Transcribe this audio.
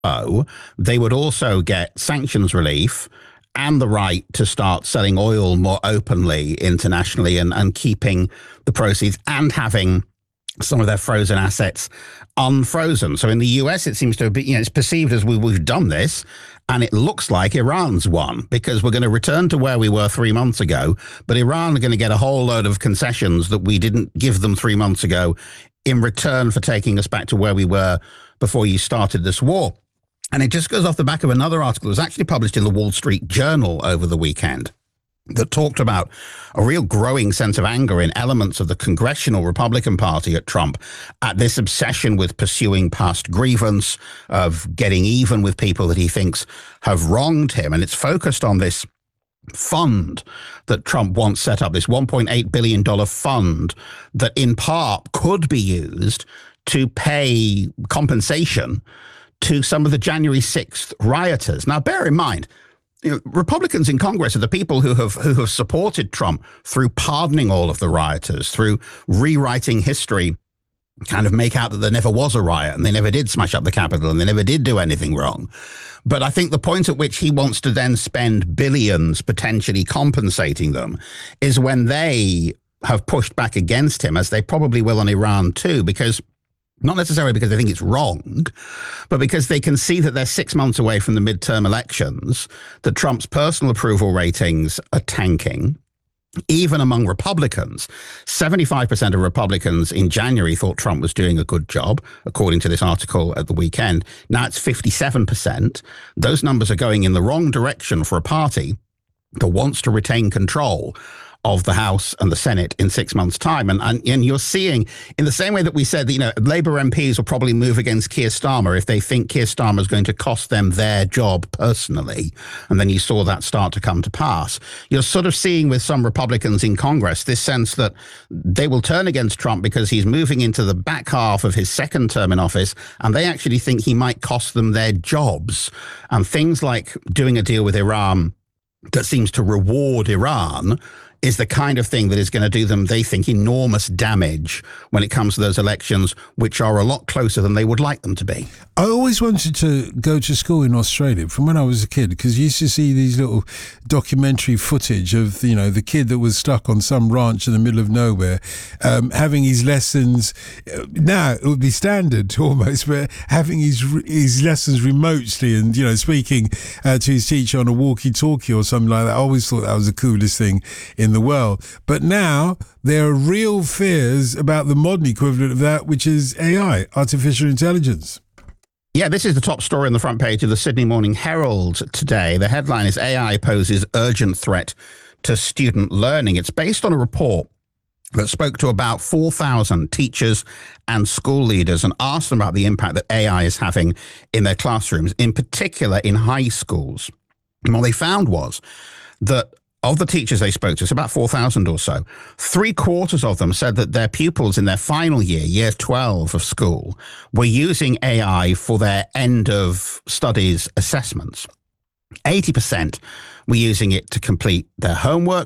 they would also get sanctions relief and the right to start selling oil more openly internationally and keeping the proceeds and having some of their frozen assets unfrozen. So in the US, it seems to be, it's perceived as we've done this, and it looks like Iran's won because we're going to return to where we were 3 months ago, but Iran are going to get a whole load of concessions that we didn't give them 3 months ago in return for taking us back to where we were before you started this war. And it just goes off the back of another article that was actually published in the Wall Street Journal over the weekend that talked about a real growing sense of anger in elements of the congressional Republican Party at Trump at this obsession with pursuing past grievance, of getting even with people that he thinks have wronged him. And it's focused on this fund that Trump once set up, this $1.8 billion fund that in part could be used to pay compensation to some of the January 6th rioters. Now, bear in mind, Republicans in Congress are the people who have supported Trump through pardoning all of the rioters, through rewriting history, kind of make out that there never was a riot and they never did smash up the Capitol and they never did do anything wrong. But I think the point at which he wants to then spend billions potentially compensating them is when they have pushed back against him, as they probably will on Iran too, because not necessarily because they think it's wrong, but because they can see that they're 6 months away from the midterm elections, that Trump's personal approval ratings are tanking. Even among Republicans, 75% of Republicans in January thought Trump was doing a good job, according to this article at the weekend. Now it's 57%. Those numbers are going in the wrong direction for a party that wants to retain control of the House and the Senate in 6 months' time. And you're seeing, in the same way that we said that, Labour MPs will probably move against Keir Starmer if they think Keir Starmer is going to cost them their job personally. And then you saw that start to come to pass. You're sort of seeing with some Republicans in Congress this sense that they will turn against Trump because he's moving into the back half of his second term in office, and they actually think he might cost them their jobs. And things like doing a deal with Iran that seems to reward Iran is the kind of thing that is going to do them, they think, enormous damage when it comes to those elections, which are a lot closer than they would like them to be. I always wanted to go to school in Australia from when I was a kid, because you used to see these little documentary footage of, the kid that was stuck on some ranch in the middle of nowhere, having his lessons. Now it would be standard almost, but having his lessons remotely and, speaking to his teacher on a walkie-talkie or something like that. I always thought that was the coolest thing in the world. But now there are real fears about the modern equivalent of that, which is AI, artificial intelligence. Yeah, this is the top story on the front page of the Sydney Morning Herald today. The headline is AI poses urgent threat to student learning. It's based on a report that spoke to about 4,000 teachers and school leaders and asked them about the impact that AI is having in their classrooms, in particular in high schools. And what they found was that of the teachers they spoke to, it's about 4,000 or so, 3/4 of them said that their pupils in their final year, year 12 of school, were using AI for their end of studies assessments. 80% were using it to complete their homework.